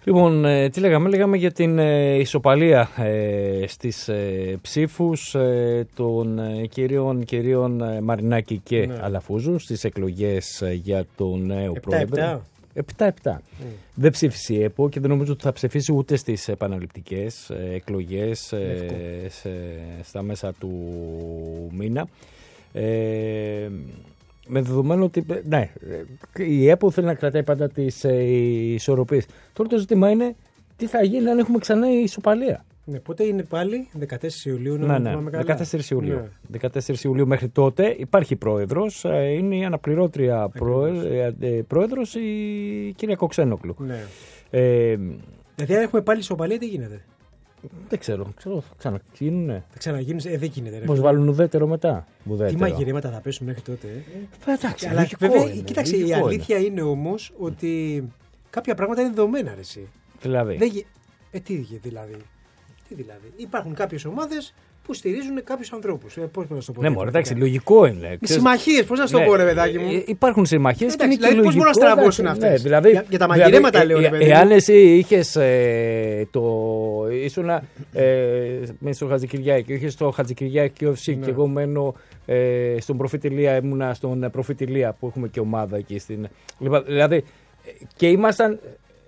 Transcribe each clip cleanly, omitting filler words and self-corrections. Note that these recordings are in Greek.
Λοιπόν, τι λέγαμε για την ισοπαλία στις ψήφους των κυρίων Μαρινάκη και Αλαφούζου στις εκλογές για τον νέο πρόεδρο. 7-7. Δεν ψήφισε η ΕΠΟ και δεν νομίζω ότι θα ψηφίσει ούτε στις επαναληπτικές εκλογές στα μέσα του μήνα. Με δεδομένο ότι η ΕΠΟ θέλει να κρατάει πάντα τις ισορροπίες. Τώρα το ζήτημα είναι τι θα γίνει αν έχουμε ξανά ισοπαλία. Ναι, πότε είναι πάλι, 14 Ιουλίου, ναι, 14 Ιουλίου. Ναι. 14 Ιουλίου μέχρι τότε υπάρχει πρόεδρος, είναι η αναπληρώτρια πρόεδρος η κυρία Κοξένογλου. Ναι. Δηλαδή αν έχουμε πάλι ισοπαλία τι γίνεται? Δεν ξέρω, θα ξαναγίνουνε. Θα ξαναγίνουν, δεν γίνεται. Πώς βάλουν ουδέτερο μετά. Τι μαγειρέματα θα πέσουν μέχρι τότε. Εντάξει, αλλά βέβαια, κοίταξε, η αλήθεια είναι όμως ότι κάποια πράγματα είναι δεδομένα, εσύ. Δηλαδή. Τι δηλαδή. Υπάρχουν κάποιες ομάδες που στηρίζουν κάποιους ανθρώπους. Πώς να το πω. Ναι, μωρέ, εντάξει, λογικό είναι. Συμμαχίες, πώς να σου το πω, ρε παιδάκι μου. Υπάρχουν συμμαχίες και είναι και δηλαδή, πώς μπορούν να στραβώσουν αυτές. Ναι, δηλαδή, για τα μαγειρέματα λέω, ρε παιδί. Εάν εσύ είχες ήσουνα μέσα στο Χατζικυριάκη, είχες το Χατζικυριάκη και εγώ μένω στον Προφητηλία, ήμουνα στον Προφητηλία που έχουμε και ομάδα εκεί στην. Δηλαδή, και ήμασταν.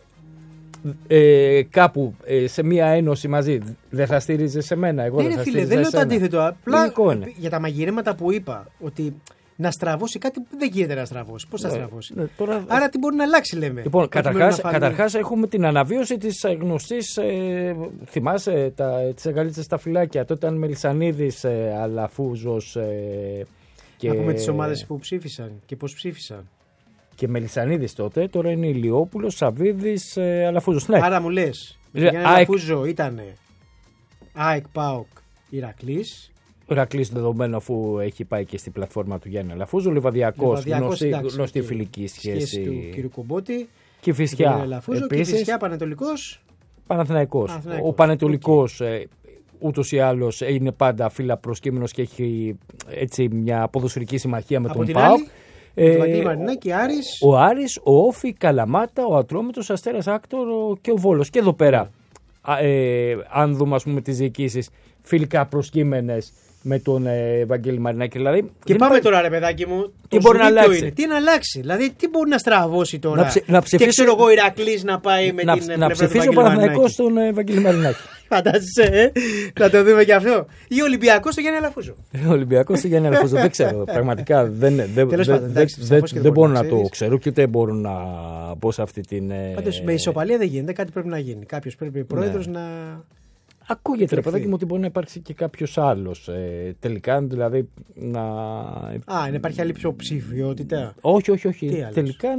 Κάπου σε μία ένωση μαζί, δεν θα στήριζε σε μένα. Εγώ ναι, φίλε, δεν λέω το αντίθετο. Απλά για τα μαγειρέματα που είπα, ότι να στραβώσει κάτι που δεν γίνεται να στραβώσει. Πώς θα στραβώσει. Τώρα... Άρα τι μπορεί να αλλάξει, λέμε. Λοιπόν, καταρχάς έχουμε την αναβίωση της γνωστής. Θυμάσαι τις αγκαλίτσες στα φυλάκια. Τότε ήταν Μελισσανίδης, Αλαφούζος. Να πούμε τις ομάδες που ψήφισαν και πώς ψήφισαν. Και Μελισσανίδης τότε, τώρα είναι Ηλιόπουλος, Σαββίδης, Αλαφούζος. Ναι. Άρα μου λες, για Αλαφούζο ήταν ΑΕΚ, ΠΑΟΚ, Ηρακλής. Ηρακλής δεδομένο αφού έχει πάει και στην πλατφόρμα του Γιάννη Αλαφούζου. Λιβαδιάκος, γνωστή φιλική σχέση του κ. Κομπότη. Και Φυσιά. Και Φυσιά, Πανετολικός. Παναθηναϊκός. Ο Πανετολικός ούτως ή άλλως είναι πάντα φύλλα προσκύμενος και έχει έτσι μια ποδοσφαιρική συμμαχία με τον ΠΑΟΚ. Ο Άρης, ο Όφη, Καλαμάτα, ο Ατρόμητος, Αστέρας Άκτορο και ο Βόλος. Και εδώ πέρα, αν δούμε ας πούμε τις διοικήσεις φιλικά προσκύμενες με τον Βαγγέλη Μαρινάκη. Δηλαδή, και πάμε τώρα, ρε παιδάκι μου. Τι μπορεί να αλλάξει. Τι να αλλάξει. Δηλαδή, τι μπορεί να στραβώσει τώρα. Να ψηφίσω, και ξέρω εγώ, Ηρακλής να πάει με την. Να ψηφίσω Παναθηναϊκό στον Βαγγέλη Μαρινάκη. Φαντάζεσαι, να το δούμε και αυτό. Ή Ολυμπιακός στο Γιάννη Αλαφούζο. Ολυμπιακός στο Γιάννη Αλαφούζο. Δεν ξέρω. Πραγματικά δεν μπορώ να το ξέρω και ούτε μπορώ να μπω σε αυτή την. Πάντως με ισοπαλία δεν γίνεται. Κάτι πρέπει να γίνει. Κάποιος πρέπει πρόεδρος να. Ακούγεται ρε παιδάκι μου ότι μπορεί να υπάρξει και κάποιος άλλος. Τελικά δηλαδή να. Να υπάρχει άλλη ψηφιότητα. Όχι. Τελικά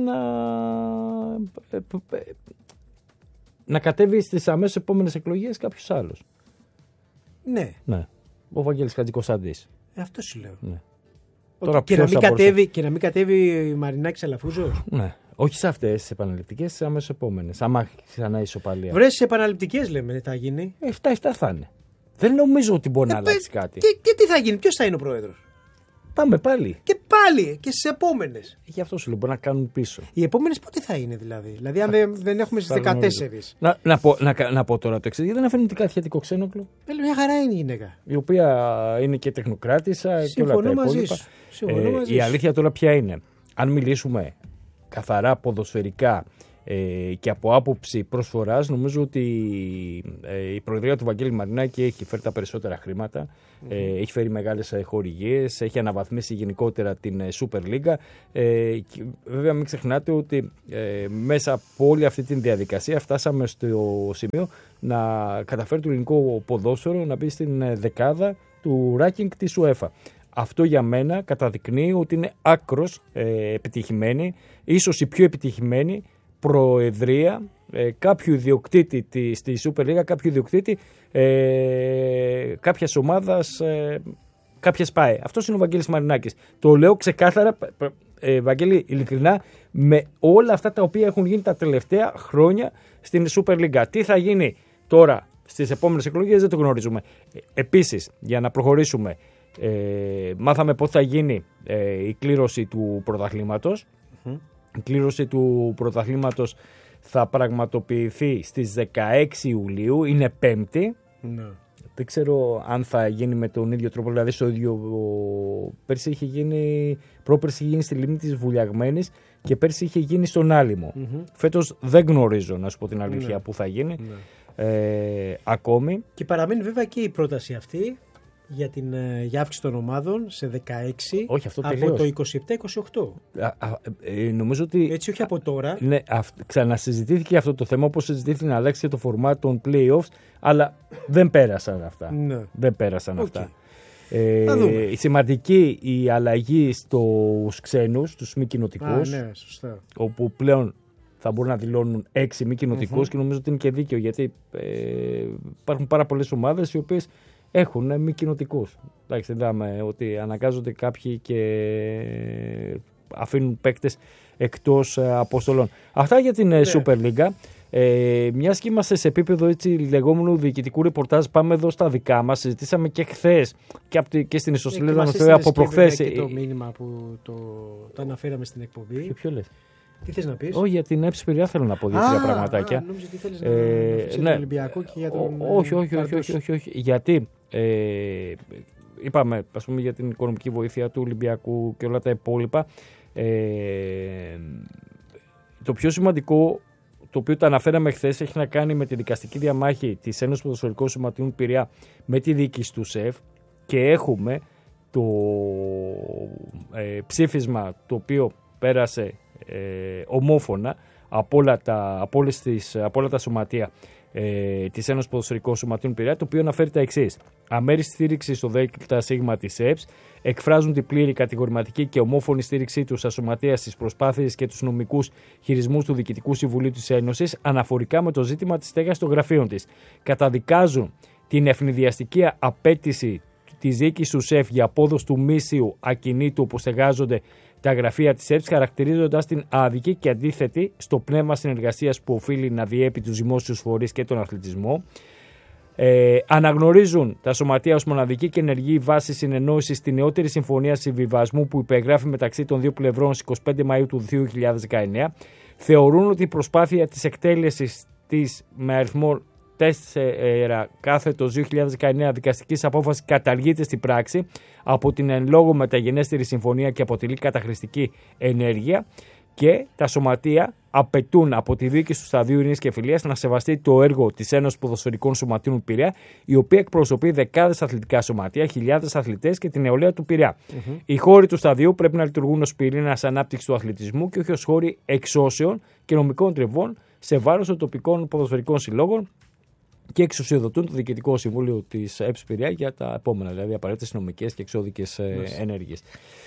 να κατέβει στις αμέσως επόμενες εκλογές κάποιος άλλος. Ναι. Ο Βαγγέλης Χατζικοσταντής. Αυτό σου λέω. Ναι. Τώρα και να μην κατέβει η Μαρινάκη Αλαφούζος. Ναι. Όχι σε αυτές τις επαναληπτικές, σε αμέσως επόμενες. Άμα ξανά ισοπαλία. Βρες στις επαναληπτικές λέμε, δεν θα γίνει. 7-7 θα είναι. Δεν νομίζω ότι μπορεί να αλλάξει κάτι. Και τι θα γίνει, ποιος θα είναι ο πρόεδρος. Πάμε πάλι. Και πάλι και στις επόμενες. Γι' αυτό σου λέω, μπορεί να κάνουν πίσω. Οι επόμενες πότε θα είναι δηλαδή. Δηλαδή, αν δεν έχουμε στις 14. Να πω τώρα το εξής. Γιατί δεν αφήνουν την Κάτια την Κοξένογλου. Μια χαρά είναι η γυναίκα. Η οποία είναι και τεχνοκράτησα και όλα τα υπόλοιπα. Η αλήθεια τώρα ποια είναι. Αν μιλήσουμε καθαρά ποδοσφαιρικά και από άποψη προσφοράς, νομίζω ότι η προεδρία του Βαγγέλη Μαρινάκη έχει φέρει τα περισσότερα χρήματα, έχει φέρει μεγάλες χορηγίες, έχει αναβαθμίσει γενικότερα την Super League. Βέβαια μην ξεχνάτε ότι μέσα από όλη αυτή τη διαδικασία φτάσαμε στο σημείο να καταφέρει το ελληνικό ποδόσφαιρο να μπει στην δεκάδα του ranking της UEFA. Αυτό για μένα καταδεικνύει ότι είναι άκρος επιτυχημένη, ίσως η πιο επιτυχημένη προεδρία κάποιου ιδιοκτήτη στη Super League, κάποιου ιδιοκτήτη κάποιας ομάδας, κάποιας ΠΑΕ. Αυτός είναι ο Βαγγέλης Μαρινάκης. Το λέω ξεκάθαρα, Βαγγέλη, ειλικρινά, με όλα αυτά τα οποία έχουν γίνει τα τελευταία χρόνια στην Super League. Τι θα γίνει τώρα στις επόμενες εκλογές δεν το γνωρίζουμε. Επίσης, για να προχωρήσουμε, μάθαμε πότε θα γίνει η κλήρωση του πρωταθλήματος. Η κλήρωση του πρωταθλήματος θα πραγματοποιηθεί στις 16 Ιουλίου, είναι Πέμπτη. Ναι. Δεν ξέρω αν θα γίνει με τον ίδιο τρόπο, δηλαδή στο ίδιο. Πέρσι είχε γίνει, πρόπερσι είχε γίνει στη λίμνη της Βουλιαγμένης και πέρσι είχε γίνει στον Άλυμο. Φέτος δεν γνωρίζω, να σου πω την αλήθεια, που θα γίνει ακόμη. Και παραμένει βέβαια και η πρόταση αυτή για αύξηση των ομάδων σε 16. Όχι, αυτό από το 27-28. Νομίζω ότι. Έτσι, όχι από τώρα. Ναι, ξανασυζητήθηκε αυτό το θέμα, όπως συζητήθηκε να αλλάξει το φορμάτ των playoffs, αλλά δεν πέρασαν αυτά. Ναι. Δεν πέρασαν αυτά. Η σημαντική η αλλαγή στους ξένους, τους μη κοινοτικούς, ναι, σωστά. όπου πλέον θα μπορούν να δηλώνουν 6 μη κοινοτικούς και νομίζω ότι είναι και δίκαιο, γιατί υπάρχουν πάρα πολλές ομάδες οι οποίες έχουν μη κοινοτικούς. Εντάξει, είδαμε ότι αναγκάζονται κάποιοι και αφήνουν παίκτες εκτός αποστολών. Αυτά για την Super League. Μιας και είμαστε σε επίπεδο έτσι λεγόμενου διοικητικού ρεπορτάζ, πάμε εδώ στα δικά μας. Συζητήσαμε και χθες και στην ιστοσελίδα μας από προχθές. Και το μήνυμα που το αναφέραμε στην εκπομπή. Και ποιο λες? Τι θες να πεις? Όχι, για την ΕΠΣ Πειραιά θέλω να πω δύο-τρία πραγματάκια. Νόμιζα ότι θέλεις να πεις για τον Ολυμπιακό και για τον. Όχι. Γιατί είπαμε, ας πούμε, για την οικονομική βοήθεια του Ολυμπιακού και όλα τα υπόλοιπα. Το πιο σημαντικό, το οποίο το αναφέραμε χθες, έχει να κάνει με τη δικαστική διαμάχη της Ένωσης Ποδοσφαιρικών Σωματείων Πειραιά με τη διοίκηση του ΣΕΦ, και έχουμε το ψήφισμα το οποίο πέρασε ομόφωνα από όλα τα σωματεία της Ένωσης Ποδοσφαιρικών Σωματείων Πειραιά, το οποίο αναφέρει τα εξής. Αμέριστη στήριξη στο ΔΣ της ΕΠΣ, εκφράζουν την πλήρη κατηγορηματική και ομόφωνη στήριξή τους στα σωματεία στις προσπάθειες και τους νομικούς χειρισμούς του Διοικητικού Συμβουλίου της Ένωσης αναφορικά με το ζήτημα της στέγασης των γραφείων της. Καταδικάζουν την ευνηδιαστική απέτηση της διοίκησης του ΣΕΦ για απόδοση του μίσιου ακινήτου όπου στεγάζονται τα γραφεία της ΕΠΣ, χαρακτηρίζοντας την άδικη και αντίθετη στο πνεύμα συνεργασίας που οφείλει να διέπει τους δημόσιους φορείς και τον αθλητισμό. Αναγνωρίζουν τα σωματεία ως μοναδική και ενεργή βάση συνεννόησης στη νεότερη συμφωνία συμβιβασμού που υπεγράφει μεταξύ των δύο πλευρών στις 25 Μαΐου του 2019. Θεωρούν ότι η προσπάθεια της εκτέλεσης της με αριθμό 4/2019 δικαστικής απόφασης καταργείται στην πράξη από την εν λόγω μεταγενέστερη συμφωνία και αποτελεί καταχρηστική ενέργεια, και τα σωματεία απαιτούν από τη διοίκηση του Σταδίου Ειρήνης και Φιλίας να σεβαστεί το έργο της Ένωσης Ποδοσφαιρικών Σωματείων Πειραιά, η οποία εκπροσωπεί δεκάδες αθλητικά σωματεία, χιλιάδες αθλητές και την νεολαία του Πειραιά. Οι χώροι του σταδίου πρέπει να λειτουργούν ως πυρήνας ανάπτυξης του αθλητισμού και όχι ως χώροι εξώσεων και νομικών τριβών σε βάρος των τοπικών ποδοσφαιρικών συλλόγων, και εξουσιοδοτούν το Διοικητικό Συμβούλιο της ΕΠΣ Πειραιά για τα επόμενα, δηλαδή απαραίτητες νομικές και εξώδικες ενέργειες.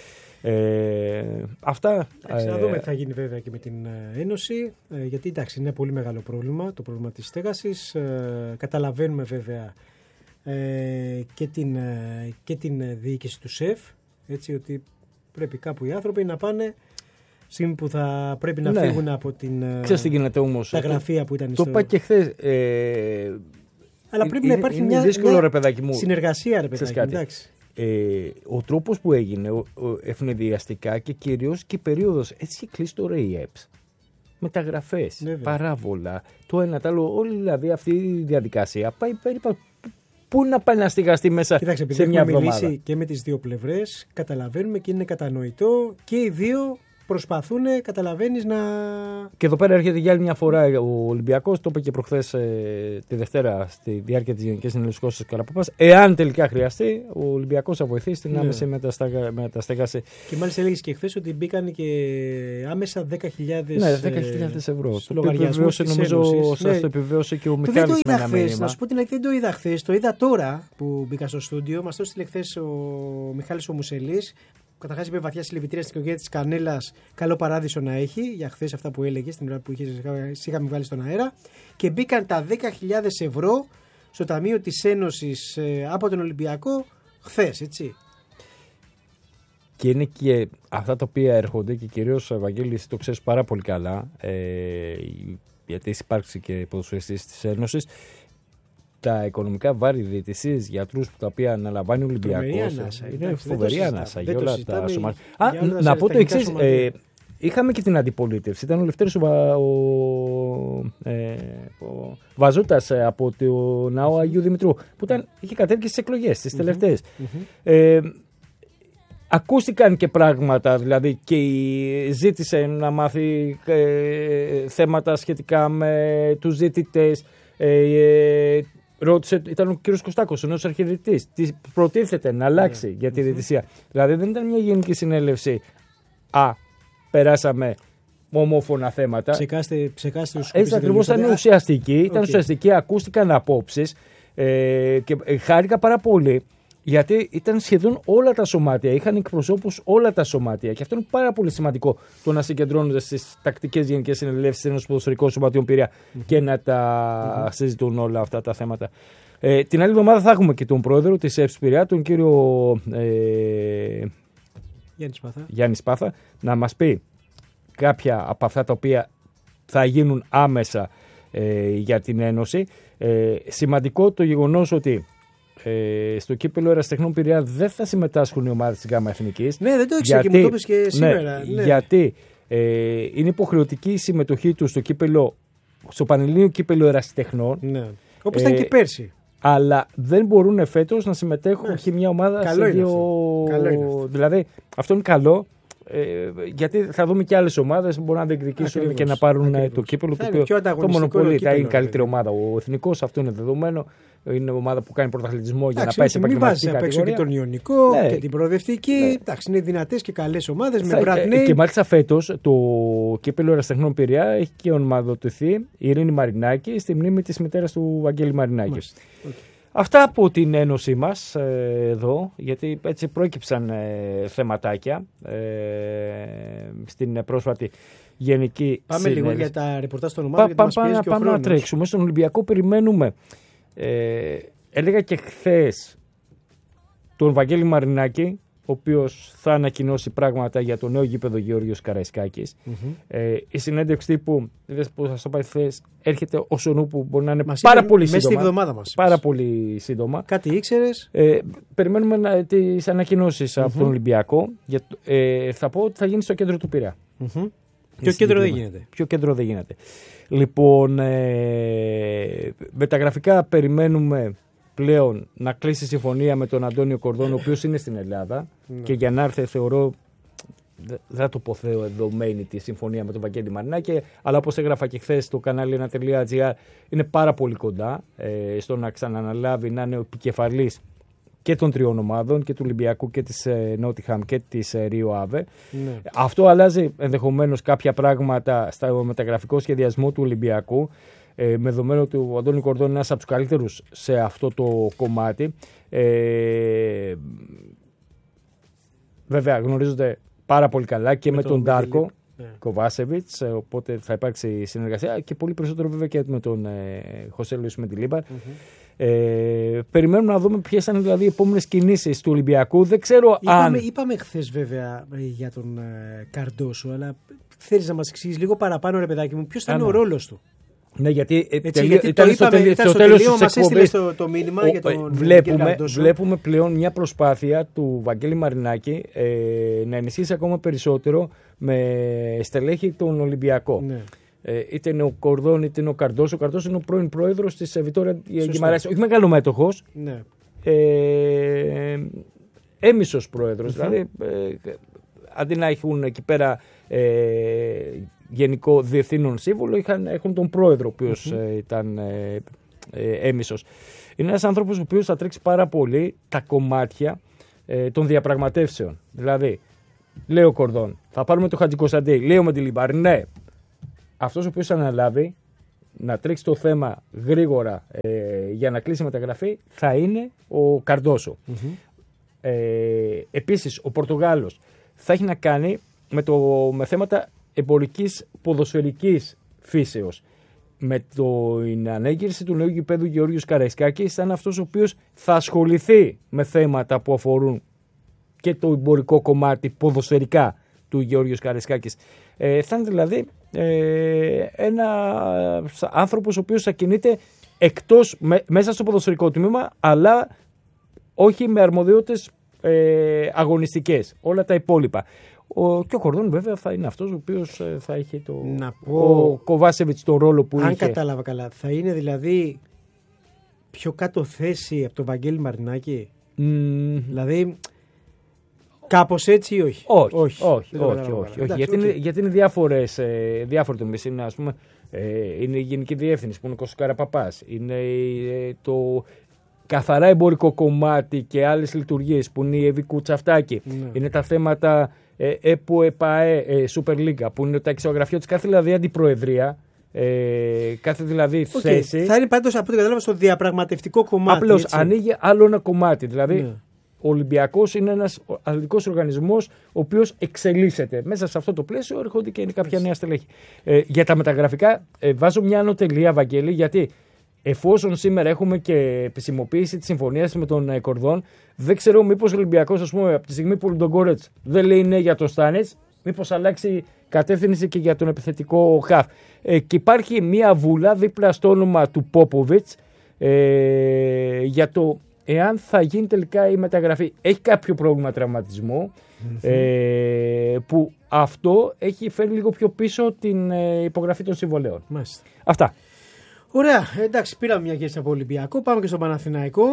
Αυτά. Να δούμε τι θα γίνει βέβαια και με την Ένωση, γιατί εντάξει, είναι πολύ μεγάλο πρόβλημα το πρόβλημα της στέγασης. Καταλαβαίνουμε βέβαια και την διοίκηση του ΣΕΦ, έτσι, ότι πρέπει κάπου οι άνθρωποι να πάνε στιγμή που θα πρέπει να φύγουν από τα γραφεία που ήταν το είπα και χθες. Αλλά πρέπει να υπάρχει μια συνεργασία, ρε παιδάκι μου. Ο τρόπος που έγινε ευνηδιαστικά και κυρίως και η περίοδος, έτσι είχε κλείσει τώρα η ΕΠΣ. Μεταγραφές, παράβολα, το ένα το άλλο, όλη δηλαδή αυτή η διαδικασία πάει περίπου. Πού να πάει να στεγαστεί μέσα σε μια εβδομάδα? Μιλήσει και με τις δύο πλευρές, καταλαβαίνουμε και είναι κατανοητό, και οι δύο προσπαθούν, καταλαβαίνεις, να. Και εδώ πέρα έρχεται για άλλη μια φορά ο Ολυμπιακός, το είπε και προχθές τη Δευτέρα στη διάρκεια της Γενικής Συνέλευσης Κώστας Καραπαπάς. Εάν τελικά χρειαστεί, ο Ολυμπιακός θα βοηθήσει στην άμεση μεταστέγαση. Και μάλιστα έλεγες και χθες ότι μπήκαν και άμεσα 10.000 ευρώ. Στο λογαριασμό της Ένωσης. Σας το επιβεβαίωσε και ο Μιχάλης με ένα μήνυμα. Να σου πω την αλήθεια, δεν το είδα χθες. Το είδα τώρα που μπήκα στο στούντιο. Μας το έστειλε χθες ο Μιχάλης ο Μουσελής. Καταρχάς είπε βαθιά συλληπιτήρια στην οικογένεια της Κανέλας. Καλό παράδεισο να έχει για χθες αυτά που έλεγε στην ώρα που είχαμε βγάλει στον αέρα. Και μπήκαν τα 10.000 ευρώ στο Ταμείο της Ένωσης από τον Ολυμπιακό χθες, έτσι. Και είναι και αυτά τα οποία έρχονται, και κυρίως ο Ευαγγέλης το ξέρεις πάρα πολύ καλά, γιατί έχει υπάρξει και ποδοσφαιριστής της Ένωσης. Τα οικονομικά βάρη διαιτησίες, γιατρούς που τα οποία αναλαμβάνει ο Ολυμπιακός είναι φοβερή ανάσα για όλα τα σωματεία. Να πω το εξής. είχαμε και την αντιπολίτευση. Ήταν ο Λευτέρης ο Βαζούτας από το Ναό Αγίου Δημητρού, που είχε κατέβει στις εκλογές, τις τελευταίες. Ακούστηκαν και πράγματα, δηλαδή, και ζήτησε να μάθει θέματα σχετικά με τους ζητητές. Ρώτησε, ήταν ο κύριος Κωστάκος, ο νέος αρχιδιετής, τι προτίθεται να αλλάξει για τη διαιτησία. Δηλαδή δεν ήταν μια γενική συνέλευση. Περάσαμε ομόφωνα θέματα. Ψεκάστε τους. Έτσι ακριβώς ήταν ουσιαστική. Ήταν ουσιαστική, ακούστηκαν απόψεις και χάρηκα πάρα πολύ. Γιατί ήταν σχεδόν όλα τα σωμάτια, είχαν εκπροσώπους όλα τα σωμάτια. Και αυτό είναι πάρα πολύ σημαντικό, το να συγκεντρώνονται στις τακτικές γενικές συνελεύσεις ενός ποδοσφαιρικού σωματιών Πειραιά και να τα συζητούν όλα αυτά τα θέματα. Την άλλη εβδομάδα θα έχουμε και τον πρόεδρο της ΕΦΣ Πειραιά, τον κύριο Γιάννη Σπάθα, να μας πει κάποια από αυτά τα οποία θα γίνουν άμεσα για την Ένωση. Σημαντικό το γεγονός ότι στο κύπελλο Ερασιτεχνών Πειραιά δεν θα συμμετάσχουν οι ομάδες της ΓΑΜΑ Εθνικής. Ναι, δεν το ήξερα και μου το είπες και σήμερα. Ναι. Γιατί είναι υποχρεωτική η συμμετοχή του στο Πανελλήνιο Κύπελλο Ερασιτεχνών. Ναι. Όπως ήταν και πέρσι. Αλλά δεν μπορούν φέτος να συμμετέχουν και μια ομάδα σε δύο. Δηλαδή αυτό είναι καλό. Γιατί θα δούμε και άλλες ομάδες που μπορούν να διεκδικήσουν και να πάρουν το κύπελλο. Το μονοπολί θα είναι η καλύτερη ομάδα. Ο Εθνικός, αυτό είναι δεδομένο. Είναι ομάδα που κάνει πρωταθλητισμό για να πάει σε επαγγελματική κατηγορία. Μην βάζει απ' έξω και τον Ιωνικό και την προοδευτική. Εντάξει, είναι δυνατές και καλές ομάδες με brand name. Και μάλιστα φέτος το κύπελλο Ερασιτεχνών Πειραιά έχει και ονομαδοτηθεί η Ειρήνη Μαρινάκη στη μνήμη της μητέρας του Βαγγέλη Μαρινάκη. Αυτά από την ένωσή μας εδώ, γιατί έτσι πρόκυψαν θεματάκια στην πρόσφατη γενική συνέλευση. Πάμε λίγο για τα ρεπορτάζ των ομάδων. Πάμε να τρέξουμε. Στον Ολυμπιακό περιμένουμε. Έλεγα και χθες τον Βαγγέλη Μαρινάκη, ο οποίος θα ανακοινώσει πράγματα για το νέο γήπεδο Γεώργιος Καραϊσκάκης. Η συνέντευξη τύπου, που σας το είπα χθες, έρχεται ως ο νου που μπορεί να είναι πάρα πολύ σύντομα. Μέσα στη εβδομάδα μας. Πάρα πολύ σύντομα. Κάτι ήξερες? Περιμένουμε τις ανακοινώσεις από τον Ολυμπιακό. Θα πω ότι θα γίνει στο κέντρο του Πειραιά. Ποιο κέντρο δεν γίνεται? Ποιο κέντρο δεν γίνεται. Λοιπόν, με τα γραφικά περιμένουμε πλέον να κλείσει συμφωνία με τον Αντώνιο Κορδόν, ο οποίος είναι στην Ελλάδα. Και για να έρθει, θεωρώ, δεν θα το πω δεδομένη τη συμφωνία με τον Βαγγέλη Μαρινάκη, αλλά όπως έγραφα και χθες στο κανάλι 1.gr, είναι πάρα πολύ κοντά στο να ξαναναλάβει, να είναι ο επικεφαλής και των τριών ομάδων, και του Ολυμπιακού και της Νότιχαμ και της Ρίο Άβε. Αυτό αλλάζει ενδεχομένως κάποια πράγματα στο μεταγραφικό σχεδιασμό του Ολυμπιακού, με δεδομένο ότι ο Αντώνη Κορδόν είναι ένας από τους καλύτερους σε αυτό το κομμάτι. Βέβαια γνωρίζονται πάρα πολύ καλά και με τον Ντάρκο Κοβάσεβιτς, οπότε θα υπάρξει συνεργασία και πολύ περισσότερο βέβαια και με τον Χωσέ Λουίς Μεντιλίμπαρ. Περιμένουμε να δούμε ποιες είναι δηλαδή οι επόμενες κινήσεις του Ολυμπιακού. Δεν ξέρω αν. Είπαμε χθες βέβαια για τον Καρντόσο, αλλά θέλεις να μας εξηγήσεις λίγο παραπάνω, ρε παιδάκι μου, ποιος θα είναι ο ρόλος του? Ναι, γιατί ήταν στο τέλος μας έστειλε το μήνυμα για τον βλέπουμε πλέον μια προσπάθεια του Βαγγέλη Μαρινάκη να ενισχύσει ακόμα περισσότερο με στελέχη τον Ολυμπιακό. Ναι. Είτε είναι ο Κορδόν είτε είναι ο Καρντόσο. Ο Καρντόσο είναι ο πρώην πρόεδρος της Βιτόρια Γκυμαράης. Όχι μεγαλομέτωχος. Ναι. Έμισος πρόεδρος. Δηλαδή, αντί να έχουν εκεί πέρα γενικό διευθύνων σύμβουλο, έχουν τον πρόεδρο, ο οποίος ήταν έμισος. Είναι ένας άνθρωπος ο οποίος θα τρέξει πάρα πολύ τα κομμάτια των διαπραγματεύσεων. Δηλαδή, λέει ο Κορδόν, θα πάρουμε το Χατζικοσταντή, λέει ο Μεντιλίμπαρ, ναι. Αυτός ο οποίος αναλάβει να τρέξει το θέμα γρήγορα για να κλείσει μεταγραφή θα είναι ο Καρντόσο. Επίσης, ο Πορτογάλος θα έχει να κάνει με θέματα εμπορικής ποδοσφαιρικής φύσεως. Με την ανέγερση του νέου γηπέδου Γεώργιος Καραϊσκάκης θα είναι αυτός ο οποίος θα ασχοληθεί με θέματα που αφορούν και το εμπορικό κομμάτι ποδοσφαιρικά του Γεώργιος Καραϊσκάκης. Θα είναι δηλαδή ένας άνθρωπος ο οποίος θα κινείται εκτός, μέσα στο ποδοσφαιρικό τμήμα, αλλά όχι με αρμοδιότητες αγωνιστικές, όλα τα υπόλοιπα. Και ο Κορδόν βέβαια θα είναι αυτός ο οποίος θα έχει ο Κοβάσεβιτς τον ρόλο που είχε. Αν κατάλαβα καλά, θα είναι δηλαδή πιο κάτω θέση από τον Βαγγέλη Μαρινάκη. Δηλαδή κάπως έτσι ή όχι? Όχι. Γιατί είναι διάφοροι τομείς. Είναι, ας πούμε, είναι η Γενική Διεύθυνση που είναι ο Κώστας Καραπαπάς. Είναι το καθαρά εμπορικό κομμάτι και άλλες λειτουργίες που είναι η Εύη Κουτσαφτάκη. Είναι τα θέματα ΕΠΟ, ΕΠΑΕ, Super League που είναι το αξιογραφείο της κάθε δηλαδή αντιπροεδρία. Κάθε δηλαδή θέση. Θα είναι πάντως από ό,τι κατάλαβα στο διαπραγματευτικό κομμάτι. Απλώς ανοίγει άλλο ένα κομμάτι. Δηλαδή ο Ολυμπιακός είναι ένας αθλητικός οργανισμός ο οποίος εξελίσσεται. Μέσα σε αυτό το πλαίσιο έρχονται και είναι κάποια νέα στελέχη. Για τα μεταγραφικά βάζω μια ανωτελεία, Βαγγέλη, γιατί εφόσον σήμερα έχουμε και επισημοποίηση της συμφωνίας με τον Κορδόν, δεν ξέρω μήπως ο Ολυμπιακός, ας πούμε, από τη στιγμή που τον Γκόρετς δεν λέει ναι για τον Στάνετς, μήπως αλλάξει κατεύθυνση και για τον επιθετικό χαφ. Και υπάρχει μια βούλα δίπλα στο όνομα του Πόποβιτς για το εάν θα γίνει τελικά η μεταγραφή. Έχει κάποιο πρόβλημα τραυματισμού που αυτό έχει φέρει λίγο πιο πίσω την υπογραφή των συμβολέων. Μάλιστα. Αυτά. Ωραία, εντάξει, πήραμε μια γεύση από Ολυμπιακό. Πάμε και στον Παναθηναϊκό,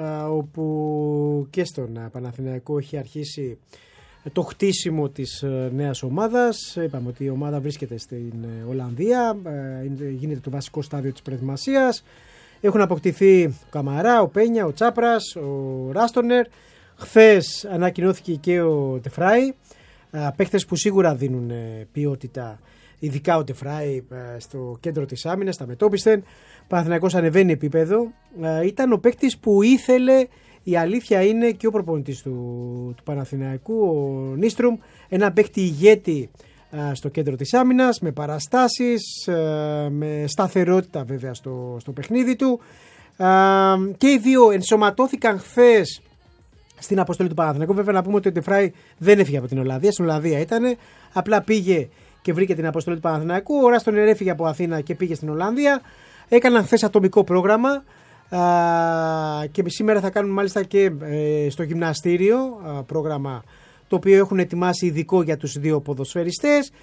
όπου και στον Παναθηναϊκό έχει αρχίσει το χτίσιμο της νέας ομάδας. Είπαμε ότι η ομάδα βρίσκεται στην Ολλανδία, γίνεται το βασικό στάδιο της προετοιμασίας. Έχουν αποκτηθεί ο Καμαρά, ο Πένια, ο Τσάπρας, ο Ράστονερ. Χθες ανακοινώθηκε και ο Τεφράι, παίχτες που σίγουρα δίνουν ποιότητα. Ειδικά ο Τεφράι στο κέντρο της άμυνας, στα μετόπισθεν. Ο Παναθηναϊκός ανεβαίνει επίπεδο. Ήταν ο παίκτης που ήθελε, η αλήθεια είναι, και ο προπονητής του Παναθηναϊκού, ο Νίστρουμ, ένα παίκτη ηγέτη στο κέντρο της άμυνας, με παραστάσεις, με σταθερότητα βέβαια στο παιχνίδι του. Και οι δύο ενσωματώθηκαν χθες στην αποστολή του Παναθηναϊκού. Βέβαια να πούμε ότι ο Τεφράι δεν έφυγε από την Ολλανδία, στην Ολλανδία ήτανε, απλά πήγε και βρήκε την αποστολή του Παναθηναϊκού. Ο Ράστονερ έφυγε από Αθήνα και πήγε στην Ολλανδία. Έκαναν χθες ατομικό πρόγραμμα και σήμερα θα κάνουν μάλιστα και στο γυμναστήριο πρόγραμμα το οποίο έχουν ετοιμάσει ειδικό για τους δύο ποδοσφαιριστές.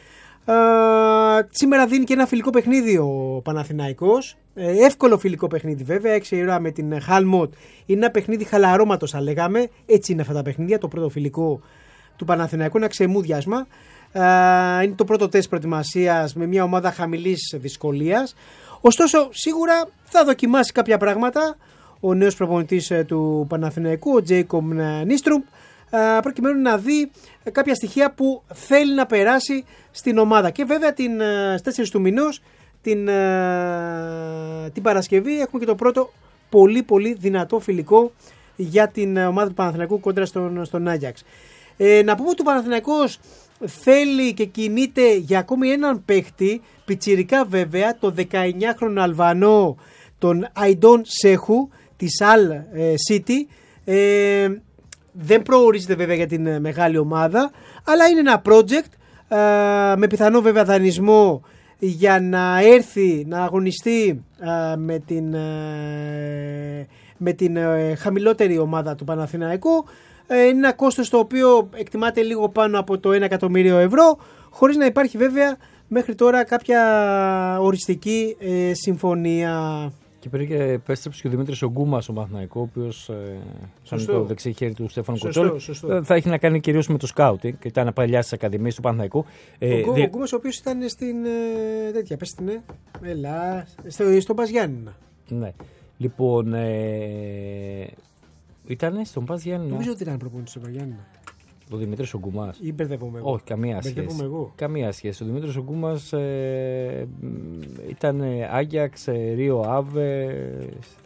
Σήμερα δίνει και ένα φιλικό παιχνίδι ο Παναθηναϊκός. Εύκολο φιλικό παιχνίδι βέβαια, 6 η ώρα με την Χαλμότ. Είναι ένα παιχνίδι χαλαρώματος θα λέγαμε. Έτσι είναι αυτά τα παιχνίδια. Το πρώτο φιλικό του Παναθηναϊκού, ένα ξεμούδιασμα. Είναι το πρώτο τεστ προετοιμασίας με μια ομάδα χαμηλής δυσκολίας. Ωστόσο σίγουρα θα δοκιμάσει κάποια πράγματα ο νέος προπονητής του Παναθηναϊκού, ο Τζέικομ Νίστρουμ, προκειμένου να δει κάποια στοιχεία που θέλει να περάσει στην ομάδα. Και βέβαια στις 4 του μηνός, την Παρασκευή, έχουμε και το πρώτο πολύ πολύ δυνατό φιλικό για την ομάδα του Παναθηναϊκού κόντρα στον Άγιαξ. Να πούμε ότι ο Παναθηναϊκός θέλει και κινείται για ακόμη έναν παίχτη, πιτσιρικά βέβαια, το 19χρονο Αλβανό, τον Αϊντόν Σέχου της Al City. Δεν προορίζεται βέβαια για την μεγάλη ομάδα, αλλά είναι ένα project με πιθανό βέβαια δανεισμό για να έρθει να αγωνιστεί με την χαμηλότερη ομάδα του Παναθηναϊκού. Είναι ένα κόστος το οποίο εκτιμάται λίγο πάνω από το 1 εκατομμύριο ευρώ, χωρίς να υπάρχει βέβαια μέχρι τώρα κάποια οριστική συμφωνία. Και πήρε και επέστρεψε και ο Δημήτρης Ογκούμας, ο Παναθηναϊκό, ο οποίος σαν το δεξί χέρι του Στέφανου Κοτσόλη. Θα έχει να κάνει κυρίως με το σκάουτινγκ και ήταν παλιά στις ακαδημίες του Παναθηναϊκού. Ο Ογκούμας ο οποίος ήταν στην τέτοια, πες την, στον Πας Γιάννηνα. Ναι. Λοιπόν, ήταν στον Πας Γιάννηνα. Νομίζω ότι ήταν προπονητής στον Πας Γιάννηνα. Ο Δημήτρης Ογκούμας. Ή μπερδεύομαι εγώ. Όχι, καμία σχέση. Καμία σχέση. Ο Δημήτρης Ογκούμας ήταν Άγιαξ, Ρίο Άβε.